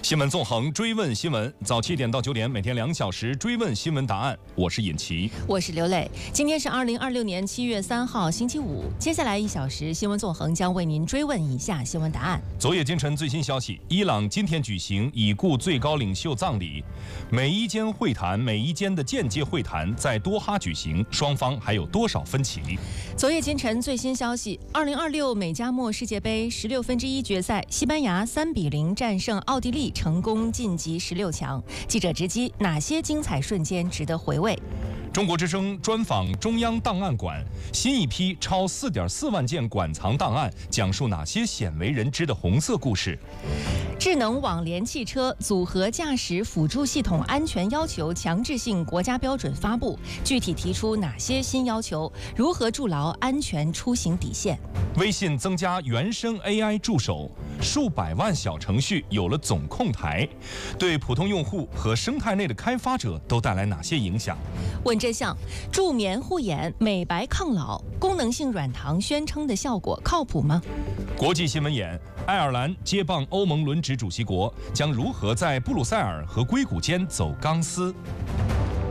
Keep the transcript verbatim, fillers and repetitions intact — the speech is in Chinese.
新闻纵横，追问新闻，早七点到九点，每天两小时追问新闻答案。我是尹奇， 我是刘磊。今天是二零二六年七月三号，星期五。接下来一小时，新闻纵横将为您追问以下新闻答案。 昨夜今晨最新消息：伊朗今天举行已故最高领袖葬礼，美伊间会谈、美伊间的间接会谈在多哈举行，双方还有多少分歧？ 昨夜今晨最新消息：二零二六美加墨世界杯十六分之一决赛，西班牙三比零战胜奥地利，成功晋级十六强。记者直击哪些精彩瞬间值得回味？ 中国之声专访中央档案馆，新一批超四点四万件馆藏档案，讲述哪些鲜为人知的红色故事？ 智能网联汽车组合驾驶辅助系统安全要求强制性国家标准发布，具体提出哪些新要求？如何筑牢安全出行底线？ 微信增加原生 A I 助手，数百万小程序有了总控台，对普通用户和生态内的开发者都带来哪些影响？ 问真相：助眠护眼、美白抗老，功能性软糖宣称的效果靠谱吗？ 国际新闻眼：爱尔兰接棒欧盟轮值主席国，将如何在布鲁塞尔和硅谷间走钢丝？